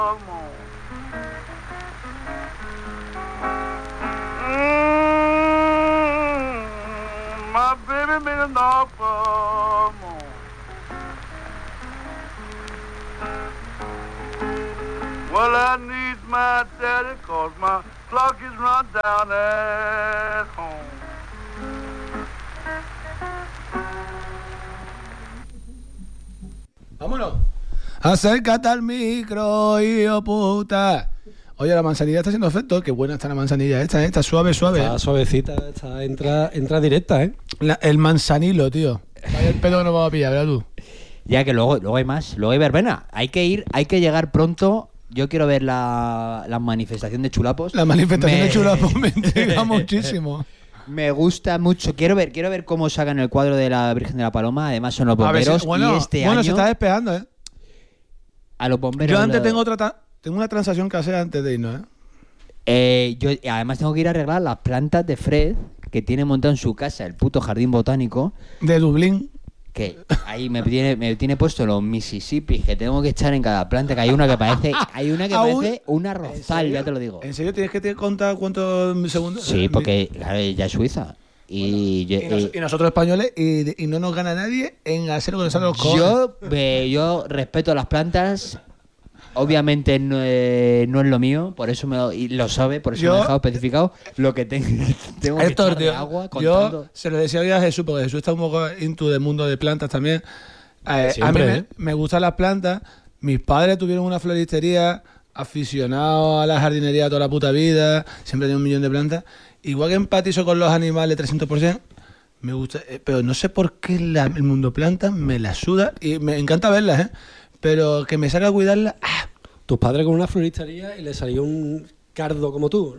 My baby made an awful moan. Well, I need my daddy, cause my clock is run down at home. Vámonos. Acércate al micro, hijo puta. Oye, la manzanilla está haciendo efecto. Qué buena está la manzanilla esta, ¿eh? Está suave, suave. Está suavecita, entra directa, ¿eh? El manzanilo, tío. Vaya el pedo que nos vamos a pillar, ¿verdad tú? Ya que luego hay más, luego hay verbena. Hay que llegar pronto. Yo quiero ver la manifestación de chulapos. La manifestación de chulapos me intriga muchísimo. Me gusta mucho. Quiero ver cómo sacan el cuadro de la Virgen de la Paloma. Además son los bomberos. Bueno, y este año se está despegando, ¿eh? A los bomberos. Yo antes tengo una transacción que hacer antes de irnos, ¿eh? Yo además tengo que ir a arreglar las plantas de Fred que tiene montado en su casa, el puto jardín botánico. De Dublín. Que ahí me tiene puesto los Mississippi que tengo que echar en cada planta, que hay una que parece una rosal, ya te lo digo. ¿En serio tienes que contar cuántos segundos? Sí, porque claro, ya es Suiza. Y nosotros españoles y no nos gana nadie en hacer lo que nos sale los cojones. Yo respeto las plantas. Obviamente no es lo mío, por eso y lo sabe, por eso me he dejado especificado lo que tengo que echar de agua. Yo se lo decía hoy a Jesús, porque Jesús está un poco into del mundo de plantas también. Siempre, a mí me gustan las plantas. Mis padres tuvieron una floristería, aficionados a la jardinería toda la puta vida, siempre tenía 1 millón de plantas. Igual que empatizo con los animales 300%, me gusta, pero no sé por qué el mundo plantas me la suda y me encanta verlas, ¿eh? Pero que me salga a cuidarla. ¡Ah! Tus padres con una floristería y le salió un cardo como tú.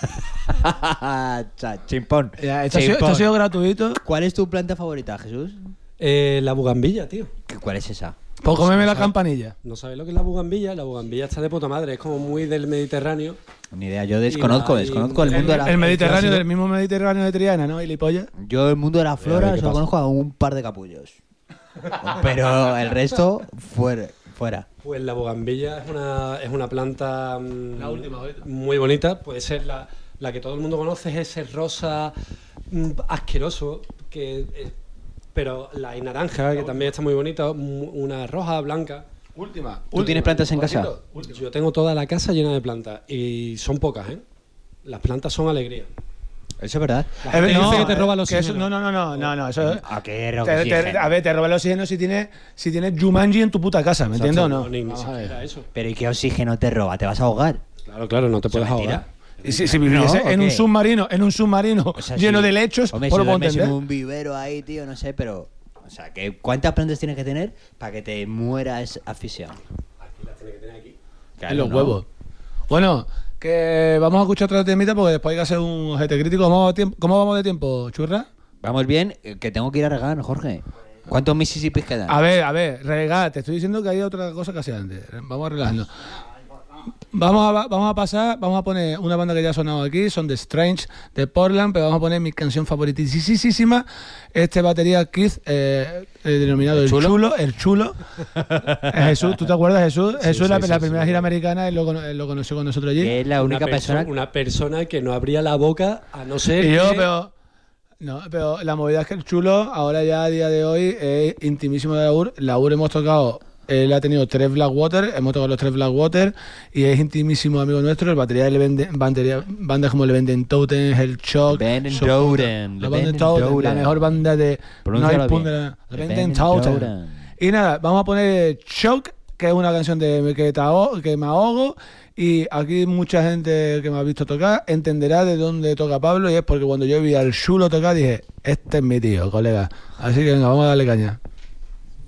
Chimpón. Esto ha sido gratuito. ¿Cuál es tu planta favorita, Jesús? La bugambilla, tío. ¿Cuál es esa? Pues cómeme la campanilla. ¿No sabes lo que es la bugambilla? La bugambilla está de puta madre. Es como muy del Mediterráneo. Ni idea. Yo desconozco el mundo de la... El Mediterráneo, del mismo Mediterráneo de Triana, ¿no? Y Lipolla. Yo el mundo de la flora solo conozco a un par de capullos. Pero el resto, fuera. Pues la bugambilla es una planta muy bonita. Puede ser la que todo el mundo conoce, es ese rosa asqueroso, pero la hay naranja, que también está muy bonita, una roja, blanca. ¿Tú tienes plantas en casa? Yo tengo toda la casa llena de plantas y son pocas, ¿eh? Las plantas son alegría. Eso es verdad. Dice que te roba el oxígeno. No. Eso ¿A qué oxígeno? A ver, te roba el oxígeno si tienes Jumanji en tu puta casa, ¿me entiendes o no? Ni siquiera eso. Pero ¿y qué oxígeno te roba? ¿Te vas a ahogar? Claro, no te puedes ahogar. Y si viviese en un submarino, o sea, lleno de lechos, hombre, pues si lo puedo entender. en un vivero ahí, tío, no sé, pero... O sea, ¿cuántas plantas tienes que tener para que te mueras asfixiado? Aquí las tienes que tener aquí. Claro, en los huevos. Bueno, que vamos a escuchar otro temita porque después hay que hacer un ojete crítico. ¿Cómo vamos de tiempo, churra? Vamos bien, que tengo que ir a regar, Jorge. ¿Cuántos Mississippis quedan? A ver, regar. Te estoy diciendo que hay otra cosa que hacía antes. Vamos arreglando. Vamos a poner una banda que ya ha sonado aquí, son The Strange de Portland, pero vamos a poner mi canción favoritísima, batería Keith, denominado El Chulo. Jesús, ¿tú te acuerdas, Jesús? Jesús es la primera gira americana, él lo conoció con nosotros allí. Es la única una persona que no abría la boca a no ser pero la movida es que El Chulo ahora ya a día de hoy es intimísimo de la UR hemos tocado. Él ha tenido 3 Blackwater, hemos tocado los 3 Blackwater y es intimísimo amigo nuestro. El batería le vende bandas como le venden Totem, el Shock, la mejor banda de le venden Totem. Y nada, vamos a poner Shock, que es una canción que me ahogo. Y aquí mucha gente que me ha visto tocar entenderá de dónde toca Pablo, y es porque cuando yo vi al Chulo tocar dije, este es mi tío, colega. Así que venga, vamos a darle caña.